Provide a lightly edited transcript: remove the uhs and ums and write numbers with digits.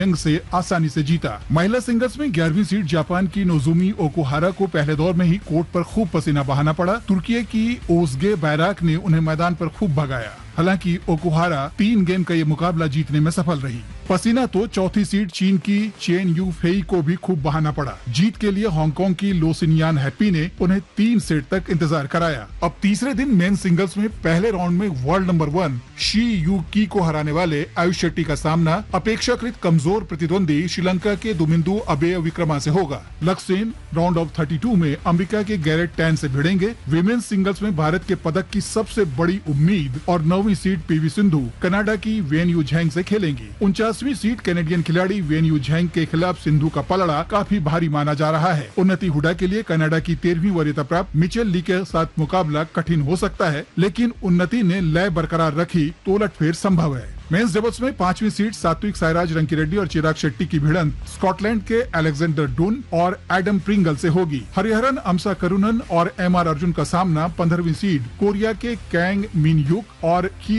Young से आसानी से जीता। महिला सिंगल्स में 11वीं सीड जापान की नोजोमी ओकुहारा को पहले दौर में ही कोर्ट पर खूब पसीना बहाना पड़ा। तुर्की की ओजगे बैराक ने उन्हें मैदान पर खूब भगाया। हालांकि ओकुहारा 3 गेम का ये मुकाबला जीतने में सफल रही। पसीना तो चौथी सीड चीन की चेन यू फेई को भी खूब बहाना पड़ा। जीत के लिए हांगकांग की लो सिनयान हैप्पी ने उन्हें 3 सेट तक इंतजार कराया। अब तीसरे दिन मेन सिंगल्स में पहले राउंड में वर्ल्ड नंबर 1 शी यू की को हराने वाले आयुष शेट्टी का सामना अपेक्षाकृत कमजोर प्रतिद्वंदी श्रीलंका के दुमिंदु अबेय विक्रमा से होगा। लक्ष्य सेन राउंड ऑफ 32 में अमेरिका के गैरेट टैन से भिड़ेंगे। विमेन्स सिंगल्स में भारत के पदक की सबसे बड़ी उम्मीद और 9वीं सीड पीवी सिंधु कनाडा की वेन यू झैंग से खेलेंगी। 49वीं सीड कैनेडियन खिलाड़ी वेन यू झैंग के खिलाफ सिंधु का पलड़ा काफी भारी माना जा रहा है। उन्नति हुडा के लिए कनाडा की 13वीं वरीयता प्राप्त मिचेल ली के साथ मुकाबला कठिन हो सकता है, लेकिन उन्नति ने लय बरकरार रखी तो उलटफेर संभव है। मेंस डबल्स में 5वीं सीड सात्विक साईराज रंकीरेड्डी और चिराग शेट्टी की भिड़ंत स्कॉटलैंड के अलेक्जेंडर डुन और एडम प्रिंगल से होगी। हरिहरन अमसा करुणन और एमआर अर्जुन का सामना 15वीं सीड कोरिया के कैंग मिन युक और